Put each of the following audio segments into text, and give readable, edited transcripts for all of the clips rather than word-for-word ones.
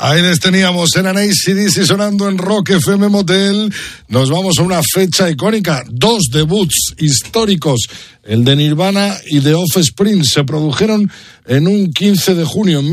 Ahí les teníamos, eran AC/DC sonando en Rock FM Motel. Nos vamos a una fecha icónica, 2 debuts históricos, el de Nirvana y de Offspring, se produjeron en un 15 de junio en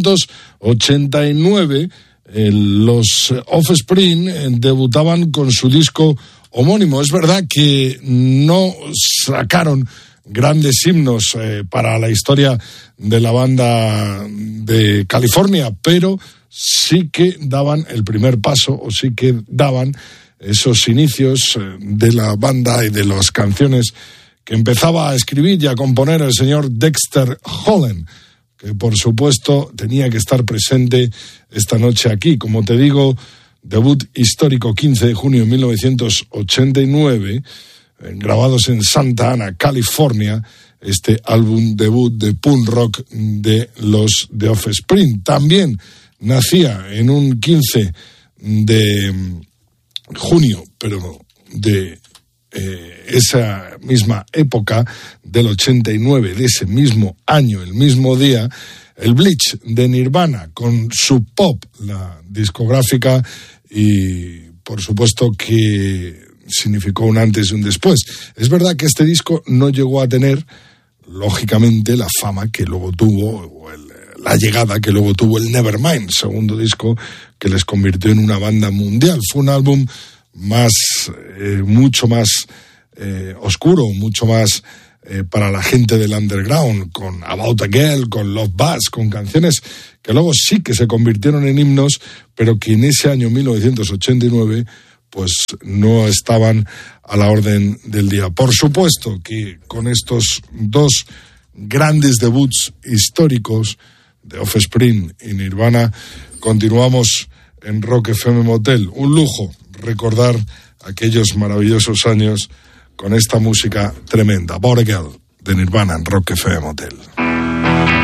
1989. Los Offspring debutaban con su disco homónimo. Es verdad que no sacaron grandes himnos para la historia de la banda de California, pero sí que daban el primer paso, o sí que daban esos inicios de la banda y de las canciones que empezaba a escribir y a componer el señor Dexter Holland, que por supuesto tenía que estar presente esta noche aquí. Como te digo, debut histórico 15 de junio de 1989, grabados en Santa Ana, California, este álbum debut de punk rock de los The Offspring. También nacía en un 15 de junio, pero de esa misma época, del 89, de ese mismo año, el mismo día, el Bleach de Nirvana, con su pop, la discográfica, y por supuesto que significó un antes y un después. Es verdad que este disco no llegó a tener, lógicamente, la fama que luego tuvo, o la llegada que luego tuvo el Nevermind, segundo disco que les convirtió en una banda mundial. Fue un álbum mucho más oscuro, mucho más para la gente del underground, con About a Girl, con Love Buzz, con canciones que luego sí que se convirtieron en himnos, pero que en ese año 1989 pues no estaban a la orden del día. Por supuesto que con estos 2 grandes debuts históricos de Offspring y Nirvana continuamos en Rock FM Motel. Un lujo recordar aquellos maravillosos años con esta música tremenda. About a Girl de Nirvana en Rock FM Motel.